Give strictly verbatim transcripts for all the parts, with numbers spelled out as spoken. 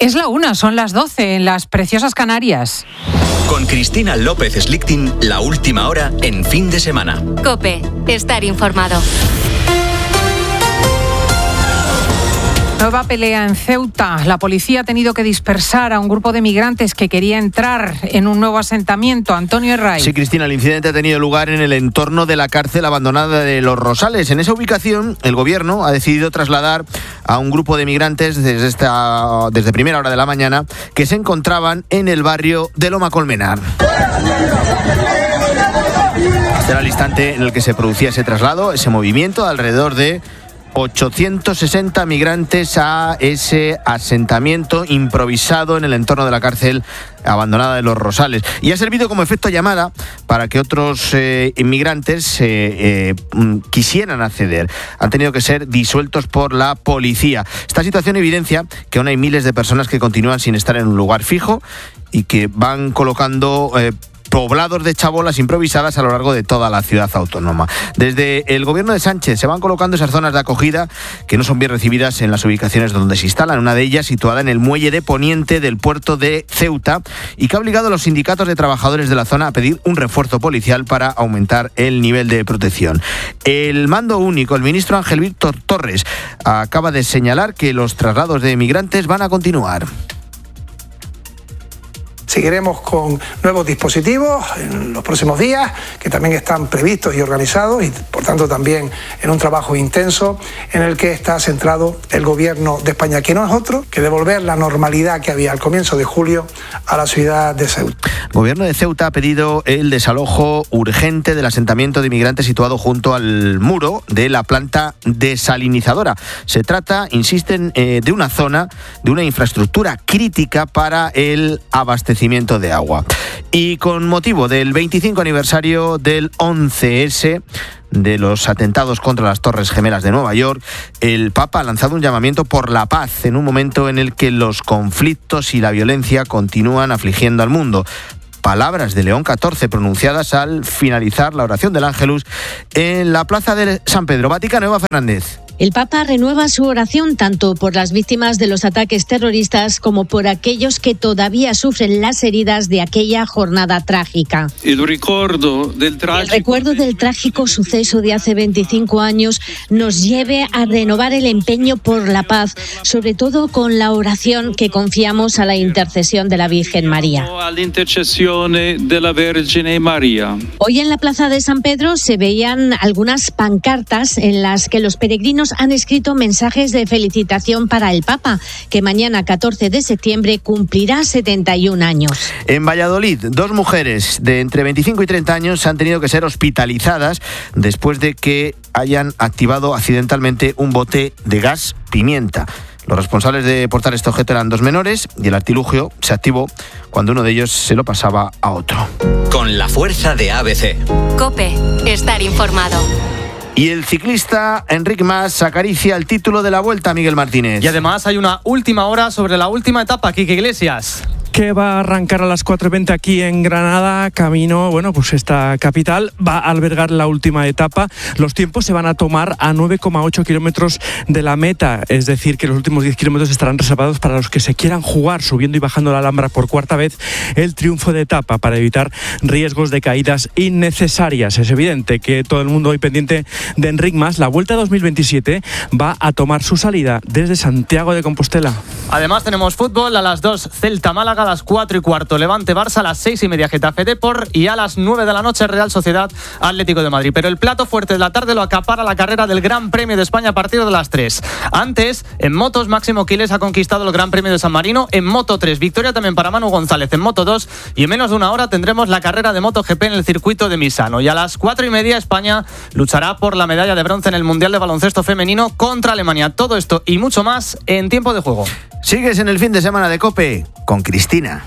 Es la una, son las doce en las preciosas Canarias. Con Cristina López Slichting, la última hora en Fin de Semana. COPE, estar informado. Nueva pelea en Ceuta. La policía ha tenido que dispersar a un grupo de migrantes que quería entrar en un nuevo asentamiento. Antonio Herray. Sí, Cristina, el incidente ha tenido lugar en el entorno de la cárcel abandonada de Los Rosales. En esa ubicación, el gobierno ha decidido trasladar a un grupo de migrantes desde, esta, desde primera hora de la mañana que se encontraban en el barrio de Loma Colmenar. Este era el instante en el que se producía ese traslado, ese movimiento, alrededor de ochocientos sesenta migrantes a ese asentamiento improvisado en el entorno de la cárcel abandonada de Los Rosales. Y ha servido como efecto llamada para que otros eh, inmigrantes eh, eh, quisieran acceder. Han tenido que ser disueltos por la policía. Esta situación evidencia que aún hay miles de personas que continúan sin estar en un lugar fijo y que van colocando Eh, poblados de chabolas improvisadas a lo largo de toda la ciudad autónoma. Desde el gobierno de Sánchez se van colocando esas zonas de acogida que no son bien recibidas en las ubicaciones donde se instalan. Una de ellas situada en el muelle de Poniente del puerto de Ceuta y que ha obligado a los sindicatos de trabajadores de la zona a pedir un refuerzo policial para aumentar el nivel de protección. El mando único, el ministro Ángel Víctor Torres, acaba de señalar que los traslados de migrantes van a continuar. Seguiremos con nuevos dispositivos en los próximos días, que también están previstos y organizados, y por tanto también en un trabajo intenso en el que está centrado el Gobierno de España, que no es otro que devolver la normalidad que había al comienzo de julio a la ciudad de Ceuta. El Gobierno de Ceuta ha pedido el desalojo urgente del asentamiento de inmigrantes situado junto al muro de la planta desalinizadora. Se trata, insisten, eh, de una zona, de una infraestructura crítica para el abastecimiento de agua. Y con motivo del veinticinco aniversario del once ese, de los atentados contra las Torres Gemelas de Nueva York, el Papa ha lanzado un llamamiento por la paz en un momento en el que los conflictos y la violencia continúan afligiendo al mundo. Palabras de León catorce pronunciadas al finalizar la oración del Ángelus en la plaza de San Pedro. Vaticano, Eva Fernández. El Papa renueva su oración tanto por las víctimas de los ataques terroristas como por aquellos que todavía sufren las heridas de aquella jornada trágica. El recuerdo del trágico, el recuerdo del trágico suceso de hace veinticinco años nos lleve a renovar el empeño por la paz, sobre todo con la oración que confiamos a la intercesión de la Virgen María. A la intercesión de la Virgen María. Hoy en la plaza de San Pedro se veían algunas pancartas en las que los peregrinos han escrito mensajes de felicitación para el Papa, que mañana catorce de septiembre cumplirá setenta y un años. En Valladolid, dos mujeres de entre veinticinco y treinta años han tenido que ser hospitalizadas después de que hayan activado accidentalmente un bote de gas pimienta. Los responsables de portar este objeto eran dos menores y el artilugio se activó cuando uno de ellos se lo pasaba a otro. Con la fuerza de A B C. COPE, estar informado. Y el ciclista Enric Mas acaricia el título de la Vuelta, Miguel Martínez. Y además hay una última hora sobre la última etapa, Quique Iglesias. Que va a arrancar a las cuatro y veinte aquí en Granada, camino, bueno, pues esta capital, va a albergar la última etapa. Los tiempos se van a tomar a nueve coma ocho kilómetros de la meta, es decir, que los últimos diez kilómetros estarán reservados para los que se quieran jugar, subiendo y bajando la Alhambra por cuarta vez, el triunfo de etapa para evitar riesgos de caídas innecesarias. Es evidente que todo el mundo hoy pendiente de Enric Mas. La Vuelta dos mil veintisiete va a tomar su salida desde Santiago de Compostela. Además tenemos fútbol a las dos, Celta Málaga, a las cuatro y cuarto, Levante Barça, a las seis y media, Getafe Depor, y a las nueve de la noche, Real Sociedad Atlético de Madrid. Pero el plato fuerte de la tarde lo acapara la carrera del Gran Premio de España a partir de las tres. Antes, en motos, Máximo Quiles ha conquistado el Gran Premio de San Marino en Moto tres. Victoria también para Manu González en Moto dos, y en menos de una hora tendremos la carrera de MotoGP en el circuito de Misano. Y a las cuatro y media, España luchará por la medalla de bronce en el Mundial de Baloncesto Femenino contra Alemania. Todo esto y mucho más en Tiempo de Juego. Sigues en el fin de semana de COPE con Cristina.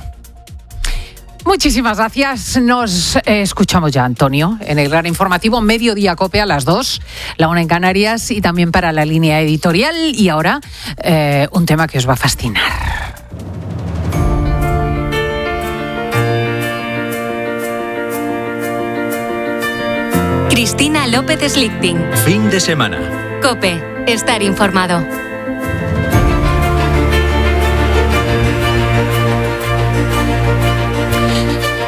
Muchísimas gracias. Nos eh, escuchamos ya, Antonio, en el gran informativo Mediodía COPE a las dos, la una en Canarias, y también para la línea editorial. Y ahora, eh, un tema que os va a fascinar. Cristina López Slichting. Fin de semana. COPE, estar informado.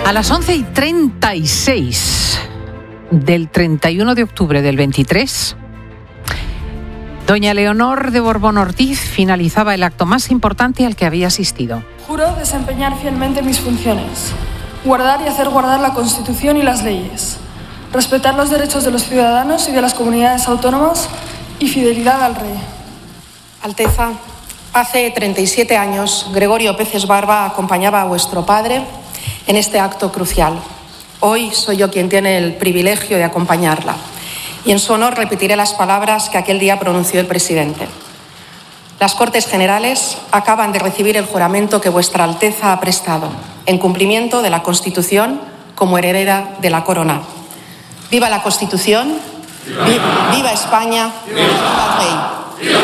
A las once y treinta y seis del treinta y uno de octubre del veintitrés, doña Leonor de Borbón Ortiz finalizaba el acto más importante al que había asistido. Juro desempeñar fielmente mis funciones, guardar y hacer guardar la Constitución y las leyes, respetar los derechos de los ciudadanos y de las comunidades autónomas y fidelidad al rey. Alteza, hace treinta y siete años, Gregorio Peces Barba acompañaba a vuestro padre en este acto crucial. Hoy soy yo quien tiene el privilegio de acompañarla y en su honor repetiré las palabras que aquel día pronunció el presidente. Las Cortes Generales acaban de recibir el juramento que vuestra Alteza ha prestado en cumplimiento de la Constitución como heredera de la corona. ¡Viva la Constitución! ¡Viva, ¡Viva España! ¡Viva el rey!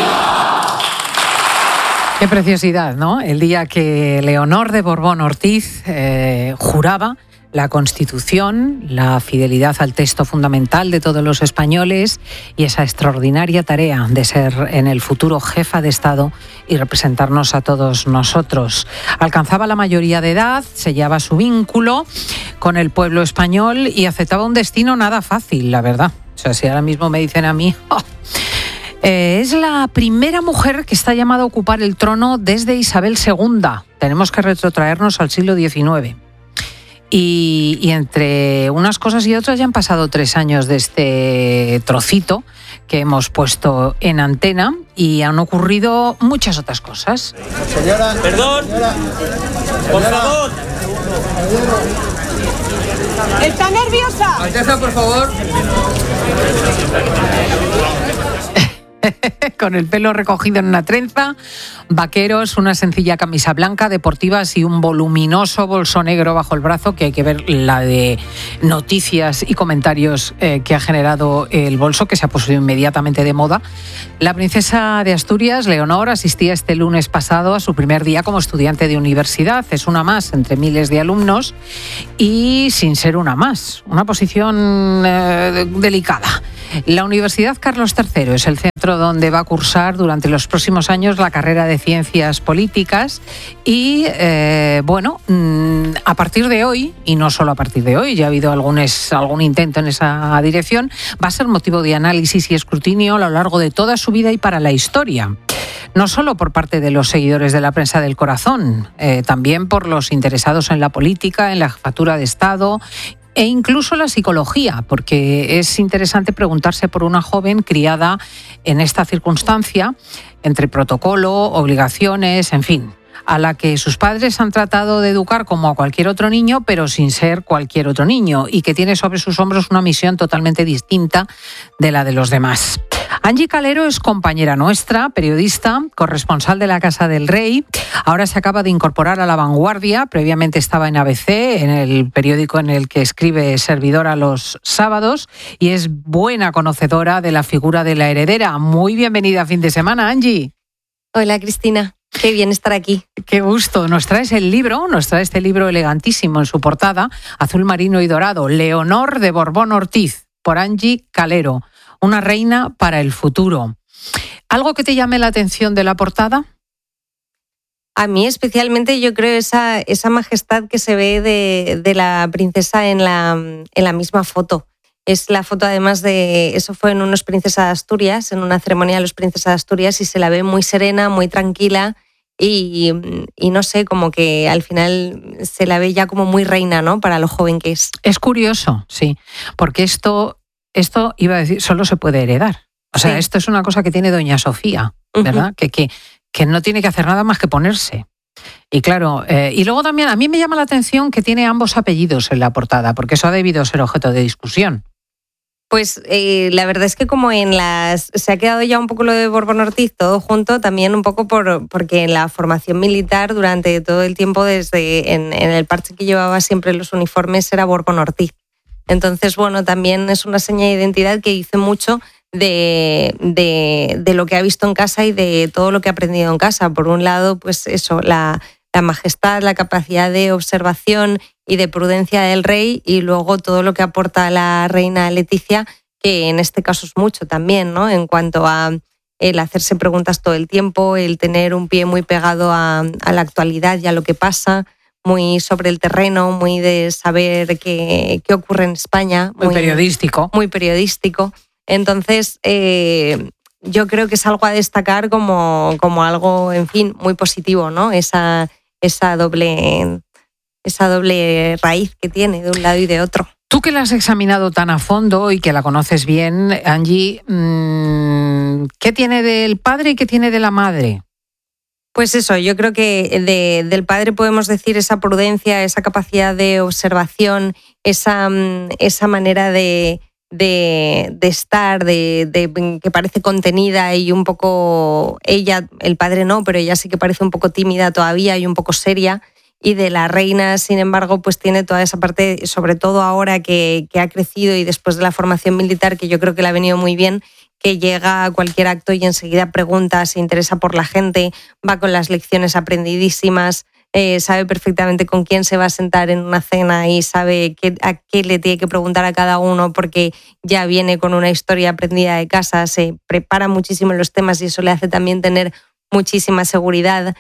Qué preciosidad, ¿no? El día que Leonor de Borbón Ortiz eh, juraba la Constitución, la fidelidad al texto fundamental de todos los españoles y esa extraordinaria tarea de ser en el futuro jefa de Estado y representarnos a todos nosotros. Alcanzaba la mayoría de edad, sellaba su vínculo con el pueblo español y aceptaba un destino nada fácil, la verdad. O sea, si ahora mismo me dicen a mí... ¡Oh! Eh, es la primera mujer que está llamada a ocupar el trono desde Isabel segunda. Tenemos que retrotraernos al siglo diecinueve. Y, y entre unas cosas y otras ya han pasado tres años de este trocito que hemos puesto en antena y han ocurrido muchas otras cosas. Señora, perdón, señora, por favor. ¿Está nerviosa? Alteza, por favor. Con el pelo recogido en una trenza, vaqueros, una sencilla camisa blanca, deportivas y un voluminoso bolso negro bajo el brazo, que hay que ver la de noticias y comentarios eh, que ha generado el bolso, que se ha puesto inmediatamente de moda. La princesa de Asturias, Leonor, asistía este lunes pasado a su primer día como estudiante de universidad. Es una más entre miles de alumnos y sin ser una más. Una posición eh, delicada. La Universidad Carlos tercero es el centro donde va a cursar durante los próximos años la carrera de Ciencias Políticas y, eh, bueno, a partir de hoy, y no solo a partir de hoy, ya ha habido algún, es, algún intento en esa dirección, va a ser motivo de análisis y escrutinio a lo largo de toda su vida y para la historia. No solo por parte de los seguidores de la prensa del corazón, eh, también por los interesados en la política, en la jefatura de Estado e incluso la psicología, porque es interesante preguntarse por una joven criada en esta circunstancia, entre protocolo, obligaciones, en fin, a la que sus padres han tratado de educar como a cualquier otro niño, pero sin ser cualquier otro niño, y que tiene sobre sus hombros una misión totalmente distinta de la de los demás. Angie Calero es compañera nuestra, periodista, corresponsal de la Casa del Rey. Ahora se acaba de incorporar a La Vanguardia. Previamente estaba en A B C, en el periódico en el que escribe servidora los sábados, y es buena conocedora de la figura de la heredera. Muy bienvenida a Fin de Semana, Angie. Hola, Cristina. Qué bien estar aquí. Qué gusto. Nos traes el libro, nos trae este libro elegantísimo en su portada, azul marino y dorado, Leonor de Borbón Ortiz, por Angie Calero. Una reina para el futuro. ¿Algo que te llame la atención de la portada? A mí especialmente yo creo esa, esa majestad que se ve de, de la princesa en la, en la misma foto. Es la foto además de, eso fue en unos Princesa de Asturias, en una ceremonia de los Princesa de Asturias, y se la ve muy serena, muy tranquila y, y no sé, como que al final se la ve ya como muy reina, ¿no? Para lo joven que es. Es curioso, sí, porque esto... Esto, iba a decir, solo se puede heredar. O sea, sí. Esto es una cosa que tiene doña Sofía, ¿verdad? Uh-huh. que, que, que no tiene que hacer nada más que ponerse. Y claro, eh, y luego también a mí me llama la atención que tiene ambos apellidos en la portada, porque eso ha debido ser objeto de discusión. Pues eh, la verdad es que como en las... Se ha quedado ya un poco lo de Borbón Ortiz todo junto, también un poco por porque en la formación militar durante todo el tiempo, desde en, en el parche que llevaba siempre los uniformes, era Borbón Ortiz. Entonces, bueno, también es una seña de identidad que dice mucho de, de, de lo que ha visto en casa y de todo lo que ha aprendido en casa. Por un lado, pues eso, la, la majestad, la capacidad de observación y de prudencia del rey, y luego todo lo que aporta la reina Leticia, que en este caso es mucho también, ¿no? En cuanto a el hacerse preguntas todo el tiempo, el tener un pie muy pegado a, a la actualidad y a lo que pasa. muy sobre el terreno, muy de saber qué, qué ocurre en España. Muy, muy periodístico. Muy periodístico. Entonces, eh, yo creo que es algo a destacar como, como algo, en fin, muy positivo, ¿no? Esa, esa doble, esa doble raíz que tiene de un lado y de otro. Tú que la has examinado tan a fondo y que la conoces bien, Angie, ¿qué tiene del padre y qué tiene de la madre? Pues eso, yo creo que de, del padre podemos decir esa prudencia, esa capacidad de observación, esa, esa manera de, de, de estar, de, de, que parece contenida y un poco, ella, el padre no, pero ella sí que parece un poco tímida todavía y un poco seria. Y de la reina, sin embargo, pues tiene toda esa parte, sobre todo ahora que, que ha crecido y después de la formación militar, que yo creo que le ha venido muy bien, que llega a cualquier acto y enseguida pregunta, se interesa por la gente, va con las lecciones aprendidísimas, eh, sabe perfectamente con quién se va a sentar en una cena y sabe qué, a qué le tiene que preguntar a cada uno porque ya viene con una historia aprendida de casa, se prepara muchísimo en los temas y eso le hace también tener muchísima seguridad.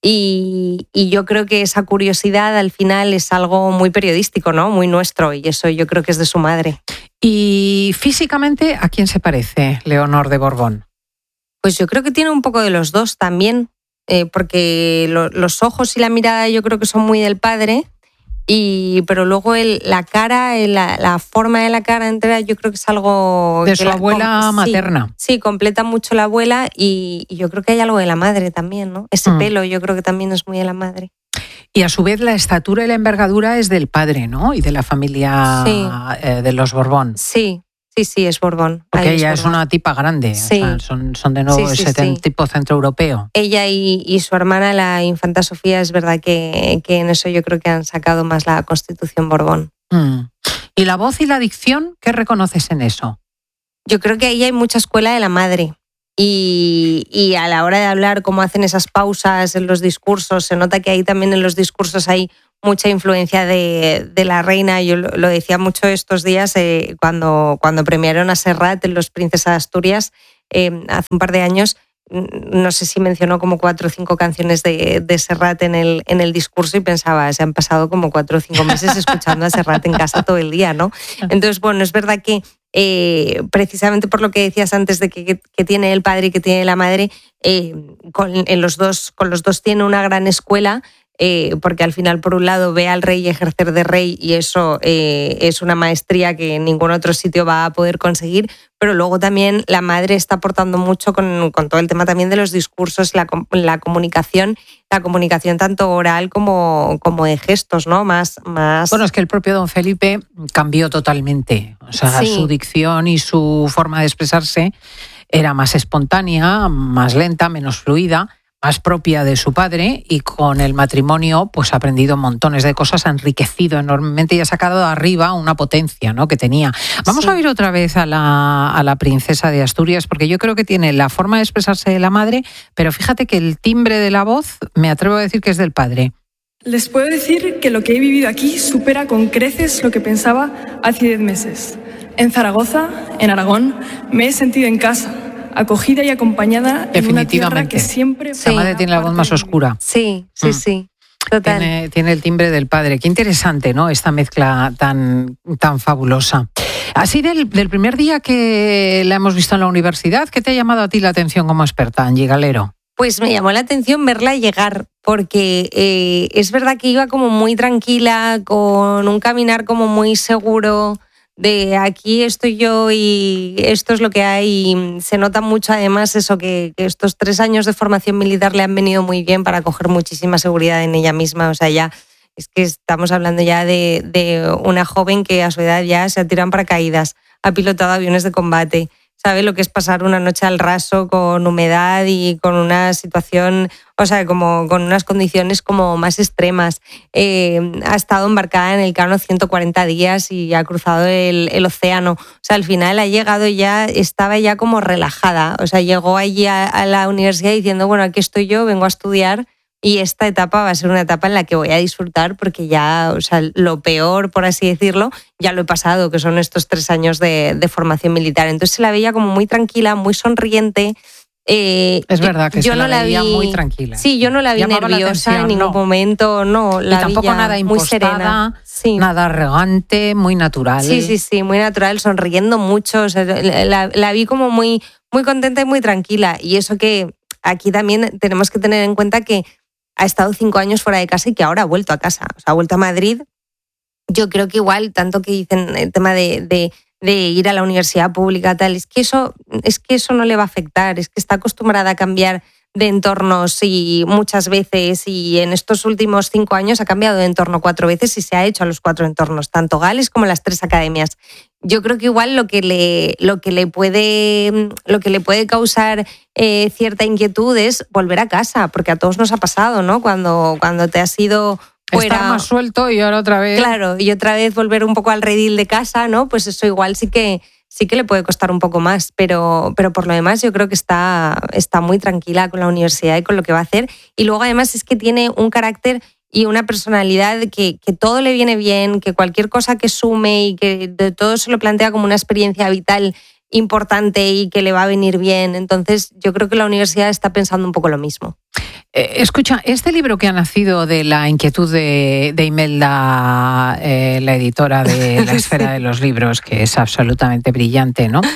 Y, y yo creo que esa curiosidad al final es algo muy periodístico, ¿no? Muy nuestro, y eso yo creo que es de su madre. ¿Y físicamente a quién se parece Leonor de Borbón? Pues yo creo que tiene un poco de los dos también, eh, porque lo, los ojos y la mirada yo creo que son muy del padre, y pero luego el, la cara, el, la, la forma de la cara entera yo creo que es algo... De su la, abuela com, materna. Sí, sí, completa mucho la abuela y, y yo creo que hay algo de la madre también, ¿no? Ese mm. pelo yo creo que también es muy de la madre. Y a su vez la estatura y la envergadura es del padre, ¿no? Y de la familia sí. eh, de los Borbón. Sí. Sí, sí, es Borbón. Porque Ahí ella es, es una tipa grande, sí. o sea, son, son de nuevo sí, sí, ese sí. tipo centroeuropeo. Ella y, y su hermana, la infanta Sofía, es verdad que, que en eso yo creo que han sacado más la Constitución Borbón. Mm. ¿Y la voz y la dicción? ¿Qué reconoces en eso? Yo creo que ahí hay mucha escuela de la madre. Y, y a la hora de hablar, cómo hacen esas pausas en los discursos, se nota que ahí también en los discursos hay mucha influencia de, de la reina. Yo lo, lo decía mucho estos días eh, cuando, cuando premiaron a Serrat en Los Princesas de Asturias eh, hace un par de años. No sé si mencionó como cuatro o cinco canciones de, de Serrat en el, en el discurso y pensaba, se han pasado como cuatro o cinco meses escuchando a Serrat en casa todo el día, ¿no? Entonces, bueno, es verdad que eh, precisamente por lo que decías antes de que, que, que tiene el padre y que tiene la madre, eh, con, en los dos, con los dos tiene una gran escuela. Eh, porque al final, por un lado, ve al rey ejercer de rey y eso eh, es una maestría que en ningún otro sitio va a poder conseguir, pero luego también la madre está aportando mucho con, con todo el tema también de los discursos, la, la comunicación, la comunicación tanto oral como, como de gestos, ¿no? Más, más... Bueno, es que el propio don Felipe cambió totalmente, o sea, sí. Su dicción y su forma de expresarse era más espontánea, más lenta, menos fluida, más propia de su padre, y con el matrimonio pues ha aprendido montones de cosas, ha enriquecido enormemente y ha sacado de arriba una potencia, ¿no?, que tenía. Vamos sí. a oír otra vez a la, a la princesa de Asturias, porque yo creo que tiene la forma de expresarse de la madre, pero fíjate que el timbre de la voz me atrevo a decir que es del padre. Les puedo decir que lo que he vivido aquí supera con creces lo que pensaba hace diez meses. En Zaragoza, en Aragón, me he sentido en casa, acogida y acompañada en una tierra que siempre... Sí. La madre tiene la voz más oscura. Sí, sí, mm. sí. Total. Tiene, tiene el timbre del padre. Qué interesante, ¿no?, esta mezcla tan, tan fabulosa. Así del, del primer día que la hemos visto en la universidad, ¿qué te ha llamado a ti la atención como experta, Angie Galero? Pues me llamó la atención verla llegar, porque eh, es verdad que iba como muy tranquila, con un caminar como muy seguro, de aquí estoy yo y esto es lo que hay. Y se nota mucho además eso, que, que estos tres años de formación militar le han venido muy bien para coger muchísima seguridad en ella misma. O sea, ya es que estamos hablando ya de, de una joven que a su edad ya se ha tirado en paracaídas, ha pilotado aviones de combate, sabe lo que es pasar una noche al raso con humedad y con una situación, o sea, como con unas condiciones como más extremas. Eh, ha estado embarcada en el Cano ciento cuarenta días y ha cruzado el, el océano. O sea, al final ha llegado ya, estaba ya como relajada. O sea, llegó allí a, a la universidad diciendo, bueno, aquí estoy yo, vengo a estudiar y esta etapa va a ser una etapa en la que voy a disfrutar porque ya, o sea, lo peor, por así decirlo, ya lo he pasado, que son estos tres años de, de formación militar. Entonces se la veía como muy tranquila, muy sonriente Eh, es verdad que yo se no la veía vi, muy tranquila. Sí, yo no la vi Llamaba nerviosa la atención, en ningún no. momento, no. La y tampoco vi nada muy impostada, serena. Sí. nada arrogante, muy natural. Sí, sí, sí, muy natural, sonriendo mucho. O sea, la, la vi como muy, muy contenta y muy tranquila. Y eso que aquí también tenemos que tener en cuenta que ha estado cinco años fuera de casa y que ahora ha vuelto a casa. O sea, ha vuelto a Madrid. Yo creo que igual, tanto que dicen el tema de... de de ir a la universidad pública, tal, es que eso, es que eso no le va a afectar, es que está acostumbrada a cambiar de entornos y muchas veces, y en estos últimos cinco años ha cambiado de entorno cuatro veces y se ha hecho a los cuatro entornos, tanto Gales como las tres academias. Yo creo que igual lo que le, lo que le puede, lo que le puede causar eh, cierta inquietud es volver a casa, porque a todos nos ha pasado, ¿no? Cuando, cuando te has ido fuera, estar más suelto y ahora otra vez. Claro, y otra vez volver un poco al redil de casa, ¿no? Pues eso igual sí que sí que le puede costar un poco más, pero, pero por lo demás yo creo que está, está muy tranquila con la universidad y con lo que va a hacer. Y luego además es que tiene un carácter y una personalidad que, que todo le viene bien, que cualquier cosa que sume y que de todo se lo plantea como una experiencia vital importante y que le va a venir bien. Entonces yo creo que la universidad está pensando un poco lo mismo. Eh, escucha, este libro que ha nacido de la inquietud de, de Imelda, eh, la editora de La Esfera de los Libros, que es absolutamente brillante, ¿no?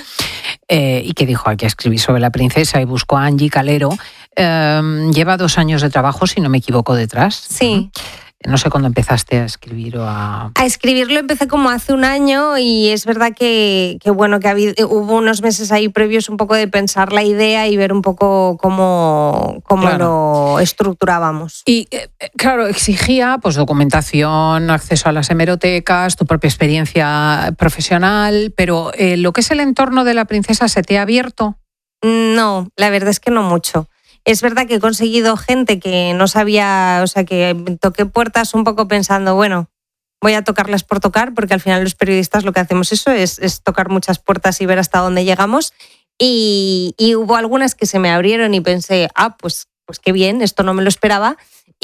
Eh, y que dijo, hay que escribir sobre la princesa, y buscó a Angie Calero, eh, lleva dos años de trabajo, si no me equivoco, detrás. Sí. No sé cuándo empezaste a escribir o a... A escribirlo empecé como hace un año y es verdad que, que bueno, que ha habido, hubo unos meses ahí previos un poco de pensar la idea y ver un poco cómo, cómo Claro. lo estructurábamos. Y eh, claro, exigía pues documentación, acceso a las hemerotecas, tu propia experiencia profesional, pero eh, lo que es el entorno de la princesa, ¿se te ha abierto? No, la verdad es que no mucho. Es verdad que he conseguido gente que no sabía, o sea, que toqué puertas un poco pensando, bueno, voy a tocarlas por tocar, porque al final los periodistas lo que hacemos eso es, es tocar muchas puertas y ver hasta dónde llegamos. Y, y hubo algunas que se me abrieron y pensé, ah, pues, pues qué bien, esto no me lo esperaba.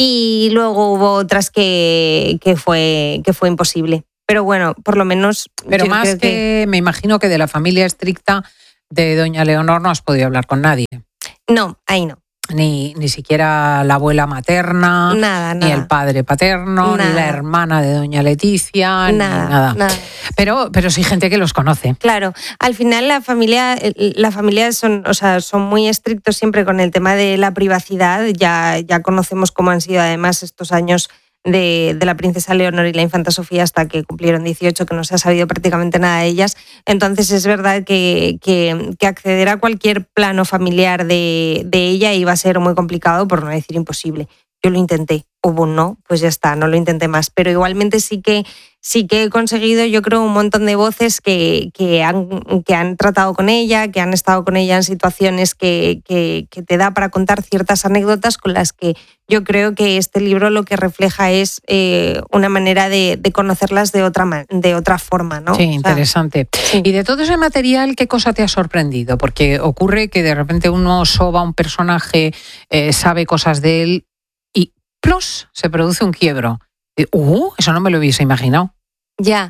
Y luego hubo otras que, que, fue, que fue imposible. Pero bueno, por lo menos... Pero yo más creo que, que me imagino que de la familia estricta de doña Leonor no has podido hablar con nadie. No, ahí no. Ni, ni siquiera la abuela materna, Nada, ni nada. el padre paterno, Nada. ni la hermana de doña Leticia, ni Nada, nada. nada. Pero, pero sí gente que los conoce. Claro, al final la familia, la familia son, o sea, son muy estrictos siempre con el tema de la privacidad. Ya, ya conocemos cómo han sido además estos años de, de la princesa Leonor y la infanta Sofía hasta que cumplieron dieciocho, que no se ha sabido prácticamente nada de ellas. Entonces es verdad que, que, que acceder a cualquier plano familiar de, de ella iba a ser muy complicado, por no decir imposible. Yo lo intenté, hubo un no, pues ya está, no lo intenté más. Pero igualmente sí que, sí que he conseguido, yo creo, un montón de voces que, que, han, que han tratado con ella, que han estado con ella en situaciones que, que, que te da para contar ciertas anécdotas con las que yo creo que este libro lo que refleja es eh, una manera de, de conocerlas de otra, de otra forma, ¿no? Sí, O sea, interesante. sí. Y de todo ese material, ¿qué cosa te ha sorprendido? Porque ocurre que de repente uno soba un personaje, eh, sabe cosas de él y ¡plus! Se produce un quiebro. Y, ¡Uh! Eso no me lo hubiese imaginado. Ya,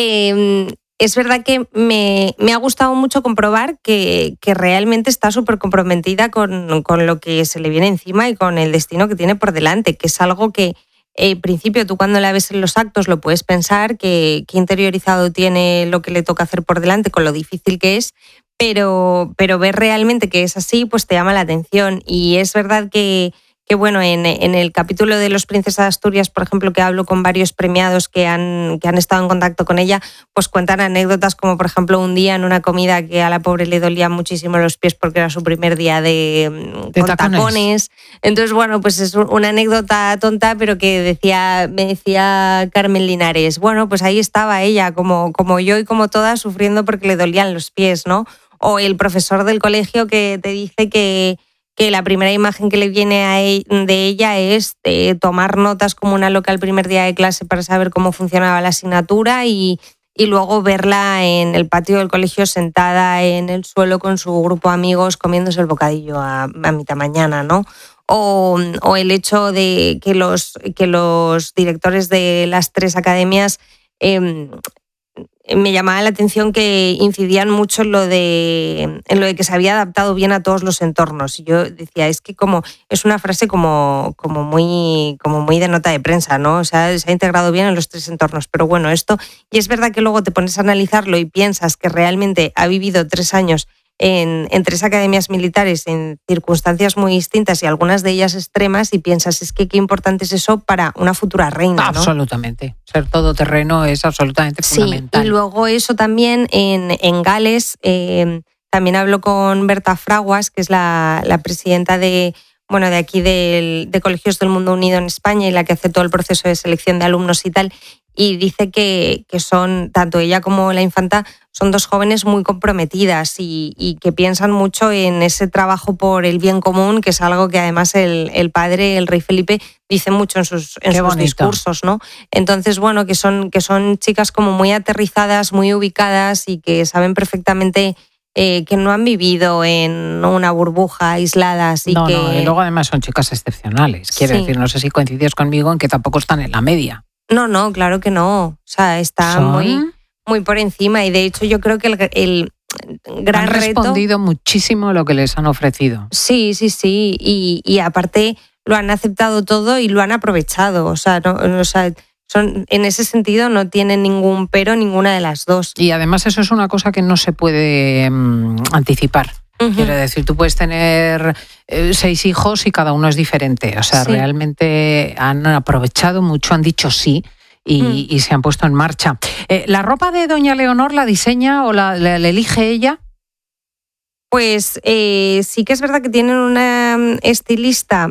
eh, es verdad que me, me ha gustado mucho comprobar que, que realmente está súper comprometida con, con lo que se le viene encima y con el destino que tiene por delante, que es algo que en principio tú cuando la ves en los actos lo puedes pensar, que, que interiorizado tiene lo que le toca hacer por delante con lo difícil que es, pero, pero ver realmente que es así pues te llama la atención. Y es verdad que que bueno, en, en el capítulo de Los Princesas de Asturias, por ejemplo, que hablo con varios premiados que han, que han estado en contacto con ella, pues cuentan anécdotas como, por ejemplo, un día en una comida que a la pobre le dolían muchísimo los pies porque era su primer día de, de con tacones. tacones. Entonces, bueno, pues es una anécdota tonta, pero que decía, me decía Carmen Linares, bueno, pues ahí estaba ella, como, como yo y como todas, sufriendo porque le dolían los pies, ¿no? O el profesor del colegio que te dice que que la primera imagen que le viene a e- de ella es de tomar notas como una loca el primer día de clase para saber cómo funcionaba la asignatura y, y luego verla en el patio del colegio sentada en el suelo con su grupo de amigos comiéndose el bocadillo a, a mitad mañana, ¿no? O, o el hecho de que los, que los directores de las tres academias eh, me llamaba la atención que incidían mucho en lo de en lo de que se había adaptado bien a todos los entornos. Y yo decía, es que como es una frase como, como muy como muy de nota de prensa, ¿no? O sea, se ha integrado bien en los tres entornos. Pero bueno, esto, y es verdad que luego te pones a analizarlo y piensas que realmente ha vivido tres años en, en tres academias militares en circunstancias muy distintas y algunas de ellas extremas, y piensas, es que qué importante es eso para una futura reina, ¿no? Absolutamente. Ser todoterreno es absolutamente fundamental. Sí, y luego eso también en, en Gales, eh, también hablo con Berta Fraguas, que es la, la presidenta de, bueno, de aquí del, de Colegios del Mundo Unido en España y la que hace todo el proceso de selección de alumnos y tal, y dice que, que son, tanto ella como la infanta, son dos jóvenes muy comprometidas y, y que piensan mucho en ese trabajo por el bien común, que es algo que además el, el padre, el rey Felipe, dice mucho en sus, en sus discursos, ¿no? Entonces, bueno, que son, que son chicas como muy aterrizadas, muy ubicadas y que saben perfectamente eh, que no han vivido en una burbuja aisladas. Y no, que... no, y luego además son chicas excepcionales. Quiero Sí. decir, no sé si coincides conmigo en que tampoco están en la media. No, no, claro que no. O sea, está ¿Son? muy, muy por encima y de hecho yo creo que el, el gran han reto... respondido muchísimo a lo que les han ofrecido. Sí, sí, sí. Y, y aparte lo han aceptado todo y lo han aprovechado. O sea, no, o sea son, en ese sentido no tienen ningún pero ninguna de las dos. Y además eso es una cosa que no se puede um, anticipar. Uh-huh. Quiero decir, tú puedes tener eh, seis hijos y cada uno es diferente. O sea, sí. realmente han aprovechado mucho, han dicho sí y, uh-huh. y se han puesto en marcha. Eh, ¿La ropa de doña Leonor la diseña o la, la, la elige ella? Pues eh, sí que es verdad que tienen una estilista,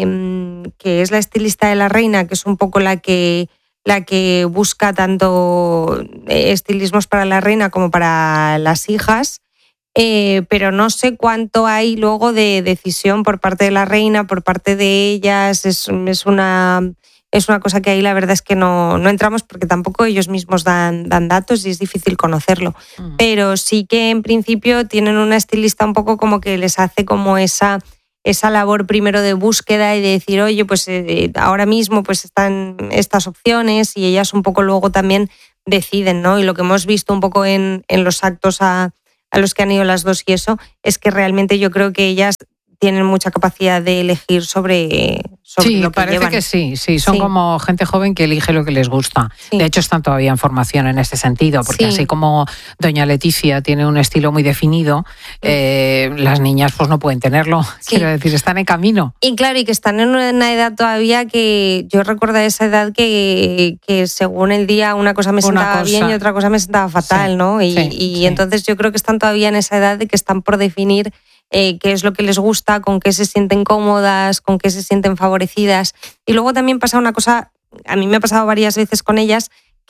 eh, que es la estilista de la reina, que es un poco la que... la que busca tanto estilismos para la reina como para las hijas, eh, pero no sé cuánto hay luego de decisión por parte de la reina, por parte de ellas. Es, es, una, es una cosa que ahí la verdad es que no, no entramos porque tampoco ellos mismos dan, dan datos y es difícil conocerlo. Mm. Pero sí que en principio tienen una estilista un poco como que les hace como esa... esa labor primero de búsqueda y de decir, oye, pues eh, ahora mismo pues están estas opciones y ellas un poco luego también deciden, ¿no? Y lo que hemos visto un poco en, en los actos a, a los que han ido las dos y eso, es que realmente yo creo que ellas tienen mucha capacidad de elegir sobre, sobre sí, lo que parece llevan. que sí, sí, son sí. como gente joven que elige lo que les gusta. Sí. De hecho, están todavía en formación en este sentido, porque sí. así como doña Leticia tiene un estilo muy definido, eh, las niñas pues no pueden tenerlo, sí. quiero decir, están en camino. Y claro, y que están en una edad todavía que yo recuerdo esa edad que, que según el día una cosa me sentaba cosa. bien y otra cosa me sentaba fatal, sí. ¿no? Y, sí, y sí. entonces yo creo que están todavía en esa edad de que están por definir Eh, qué es lo que les gusta, con qué se sienten cómodas, con qué se sienten favorecidas. Y luego también pasa una cosa, a mí me ha pasado varias veces con ellas,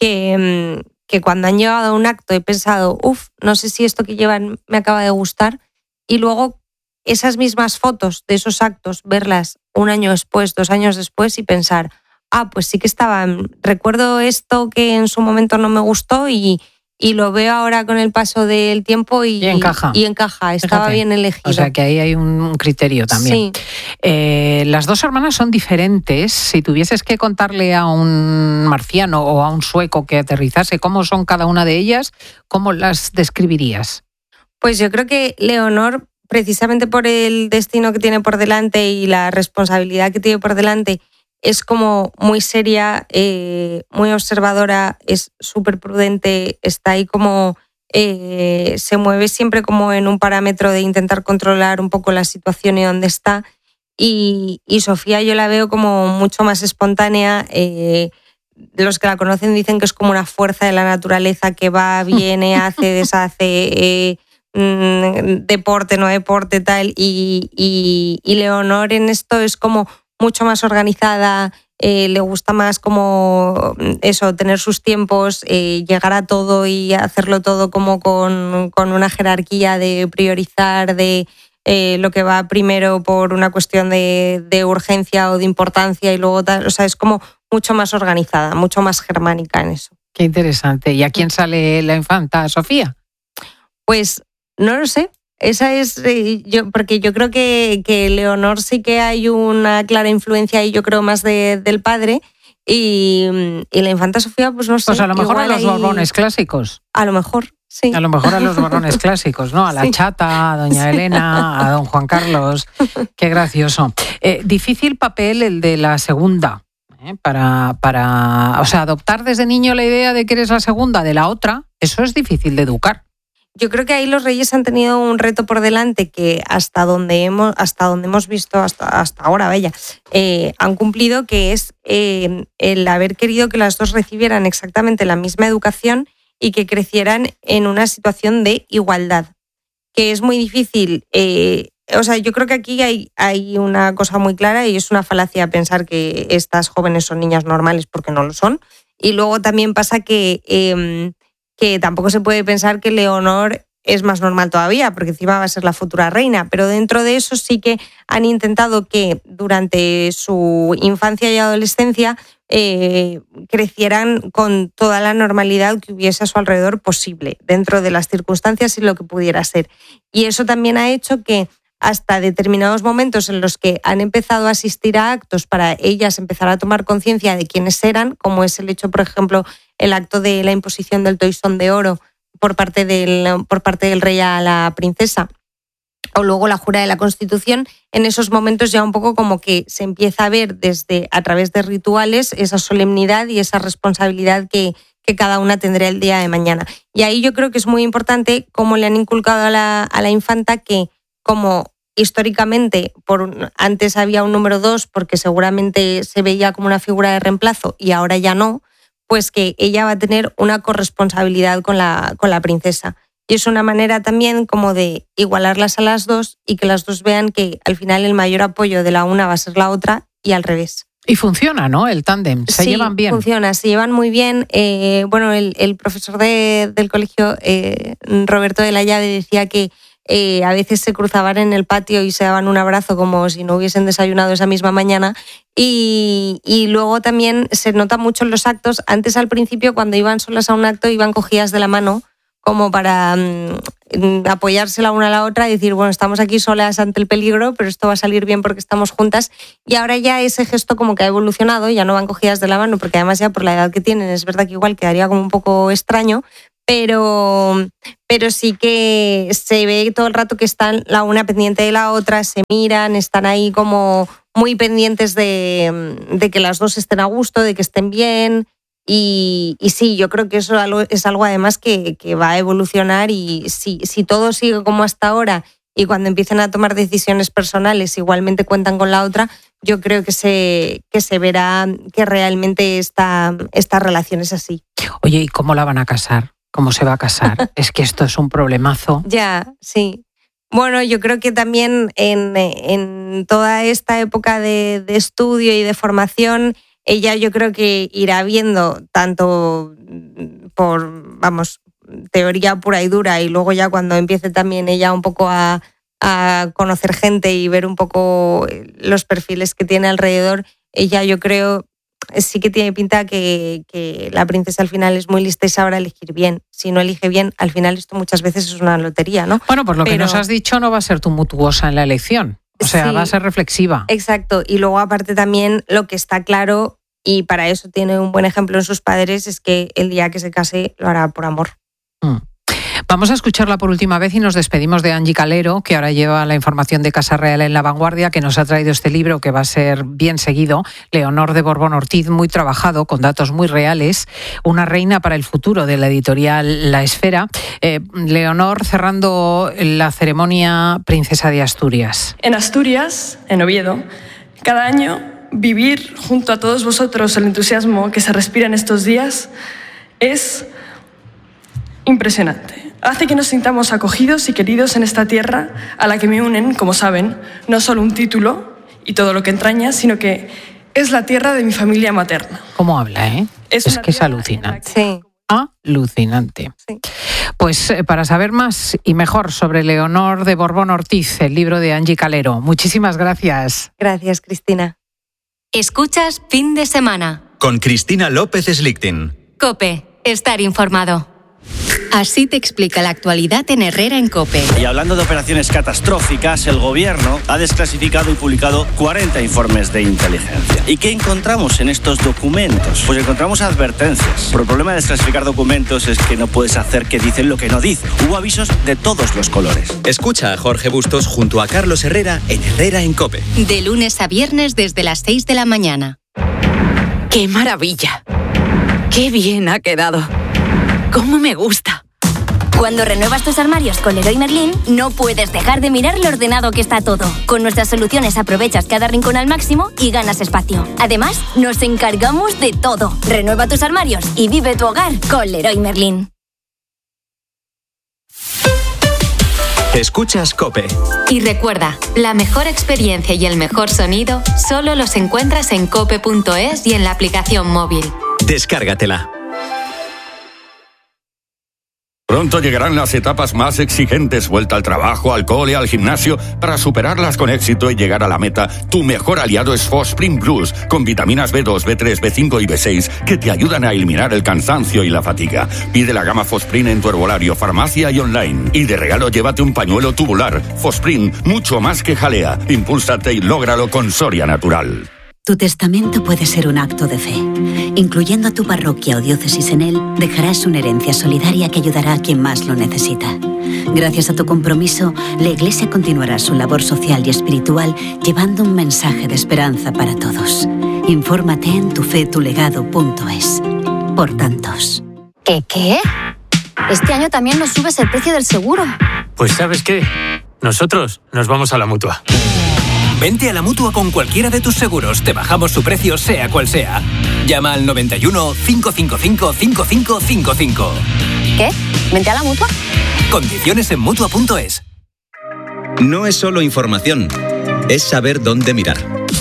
que, que cuando han llegado a un acto he pensado, uff, no sé si esto que llevan me acaba de gustar, y luego esas mismas fotos de esos actos, verlas un año después, dos años después y pensar, ah, pues sí que estaban, recuerdo esto que en su momento no me gustó y Y lo veo ahora con el paso del tiempo y, y encaja. Y encaja, estaba Fíjate. bien elegido. O sea que ahí hay un criterio también. Sí. Eh, las dos hermanas son diferentes. Si tuvieses que contarle a un marciano o a un sueco que aterrizase cómo son cada una de ellas, ¿cómo las describirías? Pues yo creo que Leonor, precisamente por el destino que tiene por delante y la responsabilidad que tiene por delante, es como muy seria, eh, muy observadora, es súper prudente, está ahí como... Eh, se mueve siempre como en un parámetro de intentar controlar un poco la situación y dónde está. Y, y Sofía yo la veo como mucho más espontánea. Eh, los que la conocen dicen que es como una fuerza de la naturaleza que va, viene, hace, deshace... Eh, deporte, no deporte, tal. Y, y, y Leonor en esto es como... mucho más organizada, eh, le gusta más como eso, tener sus tiempos, eh, llegar a todo y hacerlo todo como con, con una jerarquía de priorizar, de eh, lo que va primero por una cuestión de, de urgencia o de importancia y luego tal, o sea, es como mucho más organizada, mucho más germánica en eso. Qué interesante. ¿Y a quién sale la infanta Sofía? Pues no lo sé. Esa es, yo porque yo creo que, que Leonor sí que hay una clara influencia ahí, yo creo más de, del padre, Y, y la infanta Sofía, pues no sé. Pues a lo mejor a los ahí... Borbones clásicos. A lo mejor, sí. A lo mejor a los Borbones clásicos, ¿no? A la sí. Chata, a doña Elena, a don Juan Carlos. Qué gracioso. Eh, difícil papel el de la segunda. ¿eh? Para, para, o sea, adoptar desde niño la idea de que eres la segunda de la otra, eso es difícil de educar. Yo creo que ahí los Reyes han tenido un reto por delante que hasta donde hemos, hasta donde hemos visto hasta, hasta ahora, vaya, eh, han cumplido, que es eh, el haber querido que las dos recibieran exactamente la misma educación y que crecieran en una situación de igualdad, que es muy difícil. Eh, o sea, yo creo que aquí hay, hay una cosa muy clara y es una falacia pensar que estas jóvenes son niñas normales porque no lo son. Y luego también pasa que... Eh, que tampoco se puede pensar que Leonor es más normal todavía, porque encima va a ser la futura reina, pero dentro de eso sí que han intentado que durante su infancia y adolescencia eh, crecieran con toda la normalidad que hubiese a su alrededor posible, dentro de las circunstancias y lo que pudiera ser. Y eso también ha hecho que hasta determinados momentos en los que han empezado a asistir a actos para ellas empezar a tomar conciencia de quiénes eran, como es el hecho, por ejemplo, el acto de la imposición del toisón de oro por parte del, por parte del rey a la princesa, o luego la jura de la Constitución, en esos momentos ya un poco como que se empieza a ver desde a través de rituales esa solemnidad y esa responsabilidad que, que cada una tendrá el día de mañana. Y ahí yo creo que es muy importante cómo le han inculcado a la, a la infanta que, como históricamente por, antes había un número dos porque seguramente se veía como una figura de reemplazo y ahora ya no, pues que ella va a tener una corresponsabilidad con la, con la princesa. Y es una manera también como de igualarlas a las dos y que las dos vean que al final el mayor apoyo de la una va a ser la otra y al revés. Y funciona, ¿no? El tándem, se sí, llevan bien. Funciona, se llevan muy bien. Eh, bueno, el, el profesor de, del colegio, eh, Roberto de la Llave, decía que Eh, a veces se cruzaban en el patio y se daban un abrazo como si no hubiesen desayunado esa misma mañana y, y luego también se nota mucho en los actos. Antes al principio cuando iban solas a un acto iban cogidas de la mano como para um, apoyarse la una a la otra y decir, bueno, estamos aquí solas ante el peligro, pero esto va a salir bien porque estamos juntas. Y ahora ya ese gesto como que ha evolucionado, ya no van cogidas de la mano porque además ya por la edad que tienen es verdad que igual quedaría como un poco extraño, Pero, pero sí que se ve todo el rato que están la una pendiente de la otra, se miran, están ahí como muy pendientes de, de que las dos estén a gusto, de que estén bien. Y, y sí, yo creo que eso es algo además que, que va a evolucionar y si, si todo sigue como hasta ahora y cuando empiecen a tomar decisiones personales igualmente cuentan con la otra, yo creo que se, que se verá que realmente esta, esta relación es así. Oye, ¿y cómo la van a casar? ¿Cómo se va a casar? Es que esto es un problemazo. Ya, sí. Bueno, yo creo que también en, en toda esta época de, de estudio y de formación, ella yo creo que irá viendo tanto por, vamos, teoría pura y dura y luego ya cuando empiece también ella un poco a, a conocer gente y ver un poco los perfiles que tiene alrededor, ella yo creo... sí que tiene pinta que, que la princesa al final es muy lista y sabrá elegir bien. Si no elige bien, al final esto muchas veces es una lotería, ¿no? Bueno, pues lo Pero... que nos has dicho no va a ser tumultuosa en la elección. O sea, sí, va a ser reflexiva. Exacto. Y luego aparte también lo que está claro, y para eso tiene un buen ejemplo en sus padres, es que el día que se case lo hará por amor. Mm. Vamos a escucharla por última vez y nos despedimos de Angie Calero, que ahora lleva la información de Casa Real en La Vanguardia, que nos ha traído este libro que va a ser bien seguido, Leonor de Borbón Ortiz, muy trabajado, con datos muy reales, una reina para el futuro, de la editorial La Esfera. Eh, Leonor, cerrando la ceremonia Princesa de Asturias. En Asturias, en Oviedo, cada año vivir junto a todos vosotros el entusiasmo que se respira en estos días es impresionante. Hace que nos sintamos acogidos y queridos en esta tierra a la que me unen, como saben, no solo un título y todo lo que entraña, sino que es la tierra de mi familia materna. ¿Cómo habla, eh? Es, es que es alucinante. Sí. Alucinante. Sí. Pues eh, para saber más y mejor sobre Leonor de Borbón Ortiz, el libro de Angie Calero. Muchísimas gracias. Gracias, Cristina. Escuchas Fin de Semana. Con Cristina López Slichting. COPE. Estar informado. Así te explica la actualidad en Herrera en COPE. Y hablando de operaciones catastróficas, el gobierno ha desclasificado y publicado cuarenta informes de inteligencia. ¿Y qué encontramos en estos documentos? Pues encontramos advertencias. Pero el problema de desclasificar documentos es que no puedes hacer que dicen lo que no dicen. Hubo avisos de todos los colores. Escucha a Jorge Bustos junto a Carlos Herrera en Herrera en COPE. De lunes a viernes desde las seis de la mañana. ¡Qué maravilla! ¡Qué bien ha quedado! ¡Cómo me gusta! Cuando renuevas tus armarios con Leroy Merlin, no puedes dejar de mirar lo ordenado que está todo. Con nuestras soluciones aprovechas cada rincón al máximo y ganas espacio. Además, nos encargamos de todo. Renueva tus armarios y vive tu hogar con Leroy Merlin. Escuchas COPE. Y recuerda, la mejor experiencia y el mejor sonido solo los encuentras en cope punto es y en la aplicación móvil. Descárgatela. Pronto llegarán las etapas más exigentes, vuelta al trabajo, al cole, al gimnasio. Para superarlas con éxito y llegar a la meta, tu mejor aliado es Fosprin Plus, con vitaminas B dos, B tres, B cinco y B seis que te ayudan a eliminar el cansancio y la fatiga. Pide la gama Fosprin en tu herbolario, farmacia y online. Y de regalo llévate un pañuelo tubular. Fosprin, mucho más que jalea. Impúlsate y lógralo con Soria Natural. Tu testamento puede ser un acto de fe. Incluyendo a tu parroquia o diócesis en él, dejarás una herencia solidaria que ayudará a quien más lo necesita. Gracias a tu compromiso, la Iglesia continuará su labor social y espiritual llevando un mensaje de esperanza para todos. Infórmate en tufetulegado punto es. Por tantos. ¿Qué qué? Este año también nos subes el precio del seguro. Pues ¿sabes qué? Nosotros nos vamos a la Mutua. Vente a la Mutua con cualquiera de tus seguros. Te bajamos su precio sea cual sea. Llama al noventa y uno, cinco cinco cinco, cinco cinco cinco cinco. ¿Qué? ¿Vente a la Mutua? Condiciones en Mutua punto es. No es solo información, es saber dónde mirar.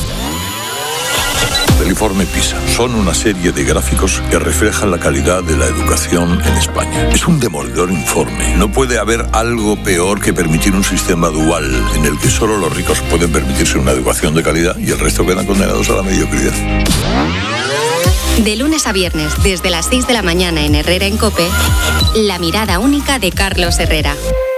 El informe PISA son una serie de gráficos que reflejan la calidad de la educación en España. Es un demoledor informe. No puede haber algo peor que permitir un sistema dual en el que solo los ricos pueden permitirse una educación de calidad y el resto quedan condenados a la mediocridad. De lunes a viernes, desde las seis de la mañana en Herrera en COPE, la mirada única de Carlos Herrera.